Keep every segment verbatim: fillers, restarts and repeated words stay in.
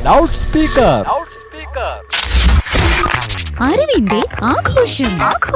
Loud speaker. അറിവിന്റെ ആഘോഷം.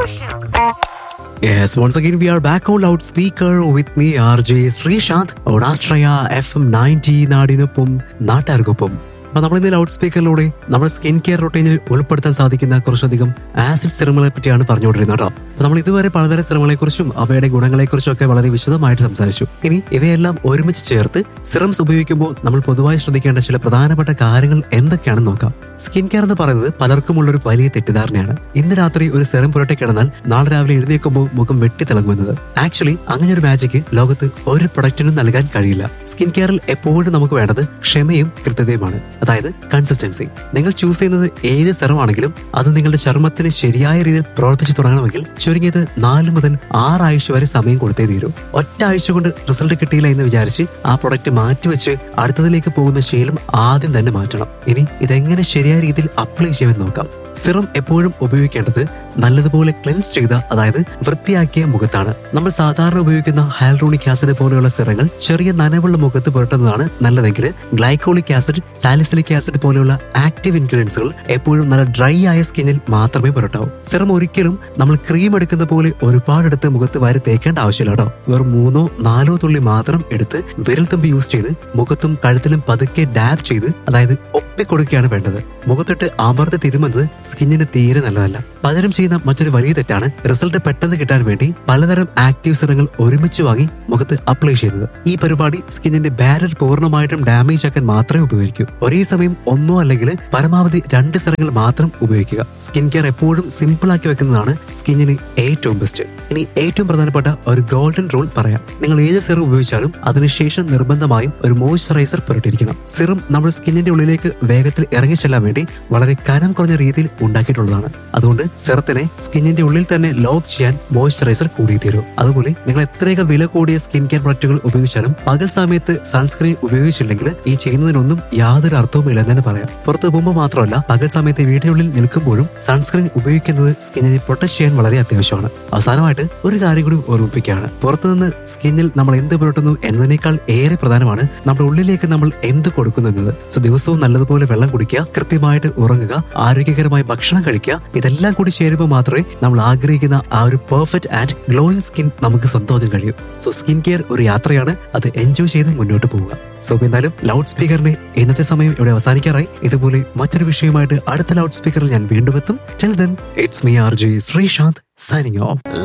Yes, once again we are back on loudspeaker with me R J Srishant on Astraya F M ninety നാടിനൊപ്പം നാട്ടാർക്കൊപ്പം. അപ്പൊ നമ്മൾ ഇന്ന് ലൗഡ് സ്പീക്കറിലൂടെ നമ്മുടെ സ്കിൻ കെയർ റൊട്ടീനിൽ ഉൾപ്പെടുത്താൻ സാധിക്കുന്ന കുറച്ചധികം ആസിഡ് സിറമുകളെ പറ്റിയാണ് പറഞ്ഞുകൊണ്ടിരുന്നത് കേട്ടോ. അപ്പൊ നമ്മൾ ഇതുവരെ പലതരം സിറമുകളെ കുറിച്ചും അവയുടെ ഗുണങ്ങളെ കുറിച്ചും ഒക്കെ വളരെ വിശദമായിട്ട് സംസാരിച്ചു. ഇനി ഇവയെല്ലാം ഒരുമിച്ച് ചേർത്ത് സിറംസ് ഉപയോഗിക്കുമ്പോൾ നമ്മൾ പൊതുവായി ശ്രദ്ധിക്കേണ്ട ചില പ്രധാനപ്പെട്ട കാര്യങ്ങൾ എന്തൊക്കെയാണെന്ന് നോക്കാം. സ്കിൻ കെയർ എന്ന് പറയുന്നത് പലർക്കുമുള്ള ഒരു വലിയ തെറ്റിദ്ധാരണയാണ്. ഇന്ന് രാത്രി ഒരു സിറം പുരട്ടി കിടന്നാൽ നാളെ രാവിലെ എഴുന്നേൽക്കുമ്പോൾ മുഖം വെട്ടിത്തിളങ്ങുന്നത്. ആക്ച്വലി അങ്ങനെ ഒരു മാജിക് ലോകത്ത് ഒരു പ്രൊഡക്റ്റിനും നൽകാൻ കഴിയില്ല. സ്കിൻ കെയറിൽ എപ്പോഴും നമുക്ക് വേണ്ടത് ക്ഷമയും കൃത്യതയുമാണ്, അതായത് കൺസിസ്റ്റൻസി. നിങ്ങൾ ചൂസ് ചെയ്യുന്നത് ഏത് സെറമാണെങ്കിലും അത് നിങ്ങളുടെ ചർമ്മത്തിന് ശരിയായ രീതിയിൽ പ്രവർത്തിച്ചു തുടങ്ങണമെങ്കിൽ ചുരുങ്ങിയത് നാല് മുതൽ ആറാഴ്ച വരെ സമയം കൊടുത്തേ തീരൂ. ഒറ്റ ആഴ്ച കൊണ്ട് റിസൾട്ട് കിട്ടിയില്ല എന്ന് വിചാരിച്ച് ആ പ്രൊഡക്റ്റ് മാറ്റിവെച്ച് അടുത്തതിലേക്ക് പോകുന്ന ശീലം ആദ്യം തന്നെ മാറ്റണം. ഇനി ഇതെങ്ങനെ ശരിയായ രീതിയിൽ അപ്ലൈ ചെയ്യുമെന്ന് നോക്കാം. സിറം എപ്പോഴും ഉപയോഗിക്കേണ്ടത് നല്ലതുപോലെ ക്ലെൻസ് ചെയ്ത, അതായത് വൃത്തിയാക്കിയ മുഖത്താണ്. നമ്മൾ സാധാരണ ഉപയോഗിക്കുന്ന ഹൈലൂറോണിക് ആസിഡ് പോലെയുള്ള സിറങ്ങൾ ചെറിയ നനവുള്ള മുഖത്ത് പുരട്ടുന്നതാണ് നല്ലതെങ്കിൽ ഗ്ലൈക്കോളിക് ആസിഡ്, സാലിസിലിക് ആസിഡ് പോലെയുള്ള ആക്റ്റീവ് ഇൻഗ്രീഡിയൻസുകൾ എപ്പോഴും നല്ല ഡ്രൈ ആയ സ്കിന്നിൽ മാത്രമേ പുരട്ടാവൂ. സിറം ഒരിക്കലും നമ്മൾ ക്രീം എടുക്കുന്ന പോലെ ഒരുപാടെടുത്ത് മുഖത്ത് വാരി തേക്കേണ്ട ആവശ്യമില്ല കേട്ടോ. വെറും മൂന്നോ നാലോ തുള്ളി മാത്രം എടുത്ത് വിരൽ തുമ്പി യൂസ് ചെയ്ത് മുഖത്തും കഴുത്തിലും പതുക്കെ ഡാബ് ചെയ്ത്, അതായത് ഒപ്പിക്കൊടുക്കുകയാണ് വേണ്ടത്. മുഖത്തിട്ട് അമർത്തി തിരുമുന്നത് സ്കിന്നിന് തീരെ നല്ലതല്ല. പലരും ചെയ്യുന്ന മറ്റൊരു വലിയ തെറ്റാണ് റിസൾട്ട് പെട്ടെന്ന് കിട്ടാൻ വേണ്ടി പലതരം ആക്റ്റീവ് സിറങ്ങൾ ഒരുമിച്ച് വാങ്ങി മുഖത്ത് അപ്ലൈ ചെയ്യുന്നത്. ഈ പരിപാടി സ്കിന്നിന്റെ ബാരിയർ പൂർണ്ണമായിട്ടും ഡാമേജ് ആക്കാൻ മാത്രമേ ഉപയോഗിക്കൂ. ഒരേ സമയം ഒന്നോ അല്ലെങ്കിൽ പരമാവധി രണ്ട് സിറങ്ങൾ മാത്രം ഉപയോഗിക്കുക. സ്കിൻ കെയർ എപ്പോഴും സിമ്പിൾ ആക്കി വെക്കുന്നതാണ് സ്കിന്നിന് ഏറ്റവും ബെസ്റ്റ്. ഇനി ഏറ്റവും പ്രധാനപ്പെട്ട ഒരു ഗോൾഡൻ റൂൾ പറയാം. നിങ്ങൾ ഏത് സിറം ഉപയോഗിച്ചാലും അതിനുശേഷം നിർബന്ധമായും ഒരു മോയ്സ്ചറൈസർ പുരട്ടിയിരിക്കണം. സിറം നമ്മുടെ സ്കിന്നിന്റെ ഉള്ളിലേക്ക് വേഗത്തിൽ ഇറങ്ങി ചെല്ലാൻ വേണ്ടി വളരെ കനം കുറഞ്ഞ രീതിയിൽ ഉണ്ടാക്കിയിട്ടുള്ളതാണ്. അതുകൊണ്ട് സിറത്തിനെ സ്കിന്നിന്റെ ഉള്ളിൽ തന്നെ ലോക്ക് ചെയ്യാൻ മോയ്സ്ചറൈസർ കൂടി തീരും. അതുപോലെ നിങ്ങൾ എത്രയൊക്കെ വില കൂടിയ സ്കിൻ കെയർ പ്രൊഡക്റ്റുകൾ ഉപയോഗിച്ചാലും പകൽ സമയത്ത് സൺസ്ക്രീൻ ഉപയോഗിച്ചില്ലെങ്കിൽ ഈ ചെയ്യുന്നതിനൊന്നും യാതൊരു അർത്ഥവും ഇല്ലെന്ന് തന്നെ പറയാം. പുറത്തു പോകുമ്പോൾ മാത്രമല്ല, പകൽ സമയത്ത് വീടിനുള്ളിൽ നിൽക്കുമ്പോഴും സൺസ്ക്രീൻ ഉപയോഗിക്കുന്നത് സ്കിന്നിനെ പ്രൊട്ടക്ട് ചെയ്യാൻ വളരെ അത്യാവശ്യമാണ്. അവസാനമായിട്ട് ഒരു കാര്യം കൂടി ഓർമ്മിപ്പിക്കുകയാണ്. പുറത്തുനിന്ന് സ്കിന്നിൽ നമ്മൾ എന്ത് പുരട്ടുന്നു എന്നതിനേക്കാൾ ഏറെ പ്രധാനമാണ് നമ്മുടെ ഉള്ളിലേക്ക് നമ്മൾ എന്ത് കൊടുക്കുന്നു എന്നത്. സോ ദിവസവും നല്ലതുപോലെ വെള്ളം കുടിക്കുക, കൃത്യമായിട്ട് ഉറങ്ങുക, ആരോഗ്യകരമായ ഭക്ഷണം കഴിക്കുക. ഇതെല്ലാം കൂടി ചേരുമ്പോൾ മാത്രമേ നമ്മൾ ആഗ്രഹിക്കുന്ന ആ ഒരു പെർഫെക്റ്റ് ആൻഡ് ഗ്ലോയിങ് സ്കിൻ നമുക്ക് സ്വന്തമാക്കാൻ കഴിയും. സോ സ്കിൻ കെയർ ഒരു യാത്രയാണ്, അത് എൻജോയ് ചെയ്ത് മുന്നോട്ട് പോവുക. സോ എന്തായാലും ലൗഡ് സ്പീക്കറിന്റെ ഇന്നത്തെ സമയം ഇവിടെ അവസാനിക്കാറായി. ഇതുപോലെ മറ്റൊരു വിഷയമായിട്ട് അടുത്ത ലൗഡ് സ്പീക്കറിൽ ഞാൻ വീണ്ടും എത്തും. Till then it's me R J Sreesanth signing off.